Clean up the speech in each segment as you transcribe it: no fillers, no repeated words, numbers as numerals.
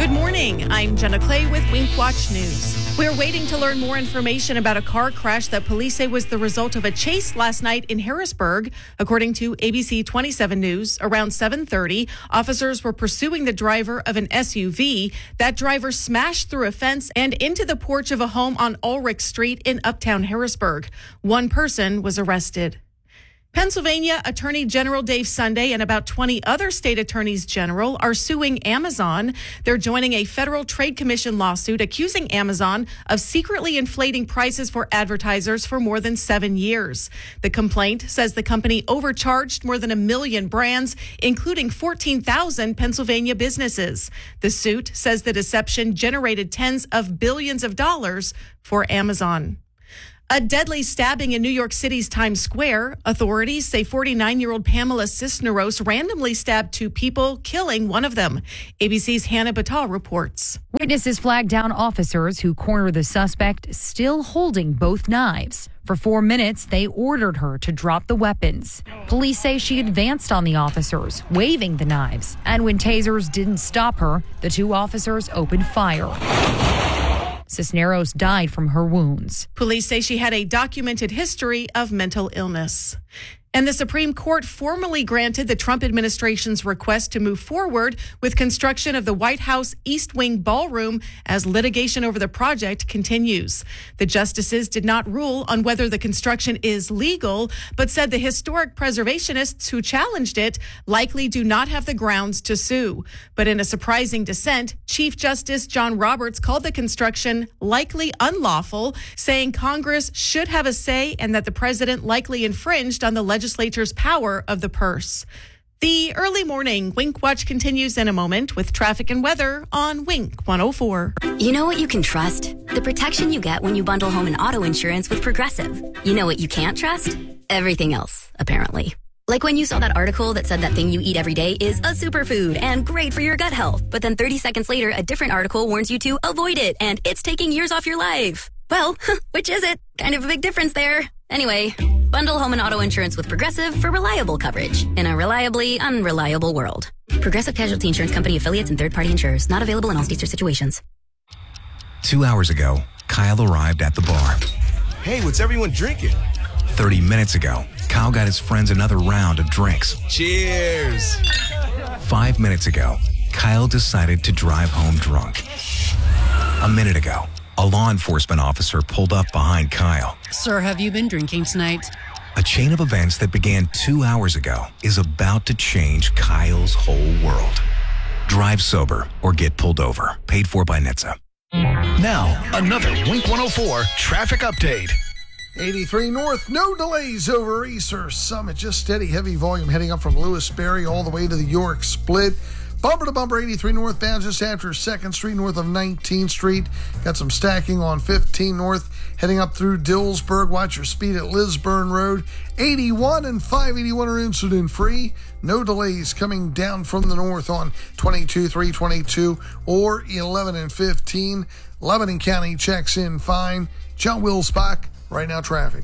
Good morning. I'm Jenna Clay with Wink Watch News. We're waiting to learn more information about a car crash that police say was the result of a chase last night in Harrisburg. According to ABC 27 News, around 7:30, officers were pursuing the driver of an SUV. That driver smashed through a fence and into the porch of a home on Ulrich Street in Uptown Harrisburg. One person was arrested. Pennsylvania Attorney General Dave Sunday and about 20 other state attorneys general are suing Amazon. They're joining a federal trade commission lawsuit accusing Amazon of secretly inflating prices for advertisers for more than 7 years. The complaint says the company overcharged more than 1 million brands, including 14,000 Pennsylvania businesses. The suit says the deception generated tens of billions of dollars for Amazon. A deadly stabbing in New York City's Times Square. Authorities say 49-year-old Pamela Cisneros randomly stabbed 2 people, killing one of them. ABC's Hannah Batal reports. Witnesses flagged down officers who cornered the suspect, still holding both knives. For 4 minutes, they ordered her to drop the weapons. Police say she advanced on the officers, waving the knives. And when tasers didn't stop her, the 2 officers opened fire. Cisneros died from her wounds. Police say she had a documented history of mental illness. And the Supreme Court formally granted the Trump administration's request to move forward with construction of the White House East Wing Ballroom as litigation over the project continues. The justices did not rule on whether the construction is legal, but said the historic preservationists who challenged it likely do not have the grounds to sue. But in a surprising dissent, Chief Justice John Roberts called the construction likely unlawful, saying Congress should have a say and that the president likely infringed on the legislature's power of the purse. The early morning Wink Watch continues in a moment with traffic and weather on Wink 104. You know what you can trust? The protection you get when you bundle home and auto insurance with Progressive. You know what you can't trust? Everything else, apparently. Like when you saw that article that said that thing you eat every day is a superfood and great for your gut health. But then 30 seconds later, a different article warns you to avoid it and it's taking years off your life. Well, which is it? Kind of a big difference there. Anyway, bundle home and auto insurance with Progressive for reliable coverage in a reliably unreliable world. Progressive Casualty Insurance Company affiliates and third-party insurers. Not available in all states or situations. 2 hours ago, Kyle arrived at the bar. Hey, what's everyone drinking? 30 minutes ago, Kyle got his friends another round of drinks. Cheers! 5 minutes ago, Kyle decided to drive home drunk. A minute ago, a law enforcement officer pulled up behind Kyle. Sir, have you been drinking tonight? A chain of events that began 2 hours ago is about to change Kyle's whole world. Drive sober or get pulled over. Paid for by NHTSA. Now, another Wink 104 traffic update. 83 North, no delays over Easter Summit. Just steady, heavy volume heading up from Lewisberry all the way to the York Split. Bumper to bumper, 83 northbound just after 2nd Street, north of 19th Street. Got some stacking on 15 North, heading up through Dillsburg. Watch your speed at Lisburn Road. 81 and 581 are incident-free. No delays coming down from the north on 22, 322, or 11 and 15. Lebanon County checks in fine. John Wilsbach, right now traffic.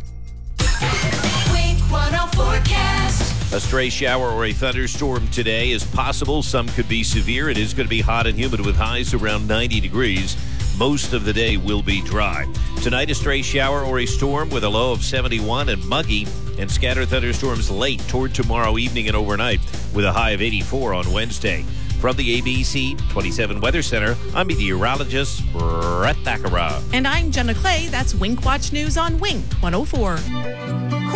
Wink 104 forecast. A stray shower or a thunderstorm today is possible. Some could be severe. It is going to be hot and humid with highs around 90 degrees. Most of the day will be dry. Tonight, a stray shower or a storm with a low of 71 and muggy, and scattered thunderstorms late toward tomorrow evening and overnight with a high of 84 on Wednesday. From the ABC 27 Weather Center, I'm meteorologist Brett Thakara. And I'm Jenna Clay. That's Wink Watch News on Wink 104.